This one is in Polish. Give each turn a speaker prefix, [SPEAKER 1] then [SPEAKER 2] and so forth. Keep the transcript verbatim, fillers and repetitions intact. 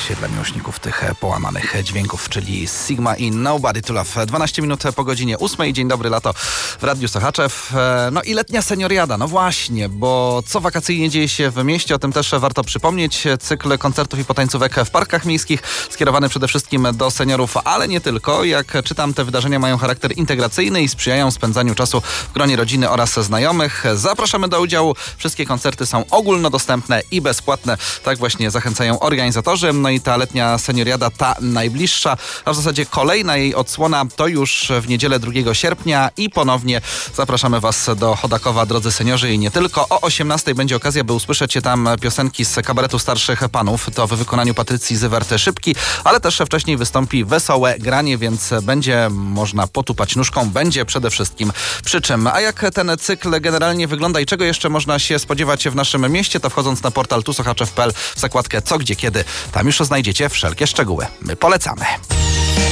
[SPEAKER 1] się dla miłośników tych połamanych dźwięków, czyli Sigma i Nobody to Love. dwanaście minut po godzinie ósmej. Dzień dobry, lato w Radiu Sochaczew. No i letnia senioriada, no właśnie, bo co wakacyjnie dzieje się w mieście, o tym też warto przypomnieć. Cykl koncertów i potańcówek w parkach miejskich, skierowany przede wszystkim do seniorów, ale nie tylko. Jak czytam, te wydarzenia mają charakter integracyjny i sprzyjają spędzaniu czasu w gronie rodziny oraz znajomych. Zapraszamy do udziału. Wszystkie koncerty są ogólnodostępne i bezpłatne. Tak właśnie zachęcają organizatorzy. No i ta letnia senioriada, ta najbliższa, a w zasadzie kolejna jej odsłona to już w niedzielę drugiego sierpnia i ponownie zapraszamy Was do Chodakowa, drodzy seniorzy, i nie tylko. O osiemnastej będzie okazja, by usłyszeć tam piosenki z kabaretu starszych panów. To w wykonaniu Patrycji Zywert-Szybki, ale też wcześniej wystąpi wesołe granie, więc będzie można potupać nóżką, będzie przede wszystkim przy czym. A jak ten cykl generalnie wygląda i czego jeszcze można się spodziewać w naszym mieście, to wchodząc na portal tu sochaczew kropka p l w zakładkę Co, Gdzie, Kiedy, tam już znajdziecie wszelkie szczegóły. My polecamy.